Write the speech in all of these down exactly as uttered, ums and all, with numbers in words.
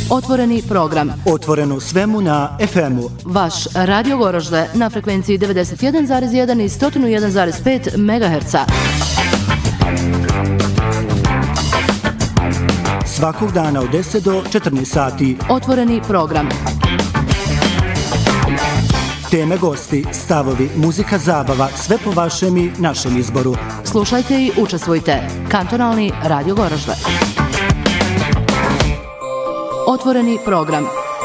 Otvoreni program. Otvoreno svemu na ef emu. Vaš Radio Goražde na frekvenciji devedeset jedan zarez jedan i sto jedan zarez pet megaherca. Svakog dana od deset do četrnaest sati. Otvoreni program. Teme, gosti, stavovi, muzika, zabava, sve po vašem i našem izboru. Slušajte i učestvujte. Kantonalni Radio Goražde. Otvoreni program.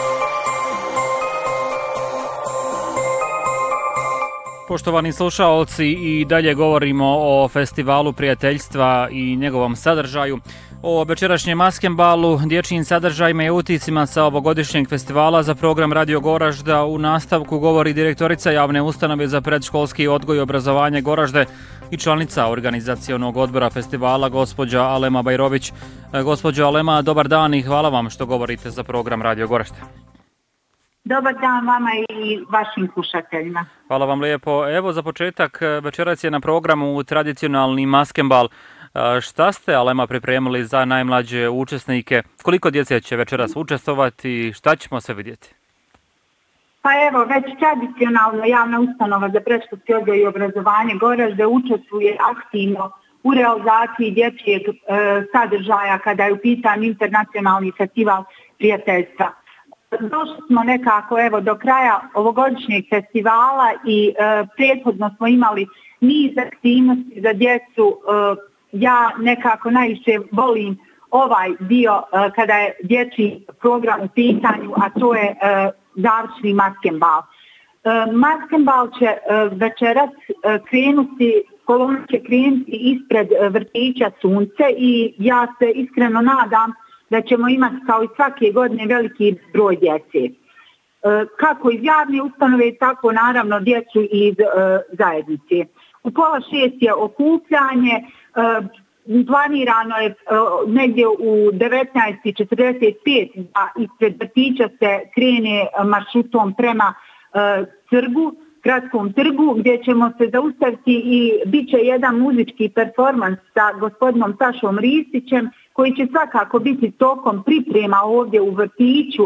Poštovani slušaoci, i dalje govorimo o festivalu prijateljstva i njegovom sadržaju, o večerašnjem maskenbalu, dječjim sadržajima i uticima sa ovogodišnjeg festivala. Za program Radio Goražda u nastavku govori direktorica javne ustanove za predškolski odgoj i obrazovanje Goražde i članica organizacionog odbora festivala, gospođa Alema Bajrović. Gospođo Alema, dobar dan i hvala vam što govorite za program Radio Goražde. Dobar dan vama i vašim slušateljima. Hvala vam lijepo. Evo, za početak, večeras je na programu tradicionalni maskenbal. Šta ste, Alema, pripremili za najmlađe učesnike? Koliko djece će večeras učestvovati? Šta ćemo sve vidjeti? Pa evo, već tradicionalno javna ustanova za predškolski odgoj i obrazovanje Goražde učestvuje aktivno u realizaciji dječjeg e, sadržaja kada je u pitanju internacionalni festival prijateljstva. Došli smo nekako evo do kraja ovogodišnjeg festivala i e, prethodno smo imali niz aktivnosti za djecu. E, ja nekako najviše volim ovaj dio e, kada je dječji program u pitanju, a to je e, završni maskenbal. E, maskenbal će e, večeras e, krenuti, kolona će krenuti ispred e, vrtića Sunce i ja se iskreno nadam da ćemo imati kao i svake godine veliki broj djece. E, kako iz javne ustanove, tako naravno djecu iz e, zajednice. U pola šest je okupljanje, e, planirano je e, negdje u devetnaest četrdeset pet da ispred vrtića se krene maršrutom prema e, trgu, gradskom trgu, gdje ćemo se zaustaviti i bit će jedan muzički performans sa gospodinom Sašom Ristićem, koji će svakako biti tokom priprema ovdje u vrtiću, e,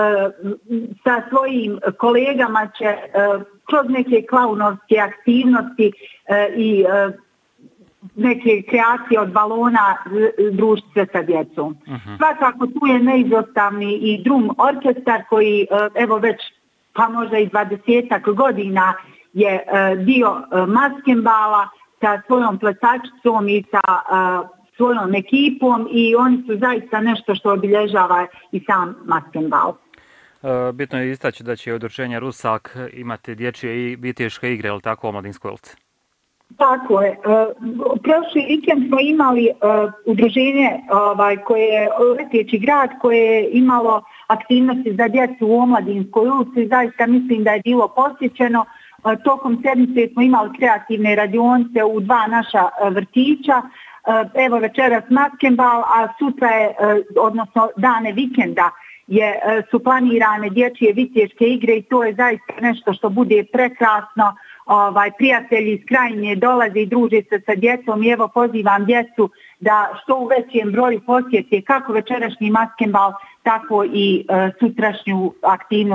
sa svojim kolegama će e, kroz neke klaunovske aktivnosti e, i e, neke kreacije od balona družiti se sa djecom. Uh-huh. Svakako tu je neizostavni i drum orkestar koji e, evo već pa možda i dvadesetak godina je e, dio e, maskenbala sa svojom plesačicom i sa e, svojom ekipom i oni su zaista nešto što obilježava i sam maskenbal. E, bitno je istaći da će udruženje Rusak imati dječje i viteške igre, ali tako, omladinskoj ulici? Tako je. E, prošli vikend smo imali e, udruženje ovaj, koje je Letjeći grad koje je imalo aktivnosti za djecu u omladinskoj ulici. Zaista mislim da je bilo posjećeno. E, tokom sedmice smo imali kreativne radionice u dva naša e, vrtića. Evo večeras maskenbal, a sutra je, odnosno dane vikenda, je, su planirane dječje viteške igre i to je zaista nešto što bude prekrasno. Ovaj, prijatelji iz Krajine dolaze i druže se sa djecom i evo pozivam djecu da što u većem broju posjete kako večerašnji maskenbal, tako i uh, sutrašnju aktivnost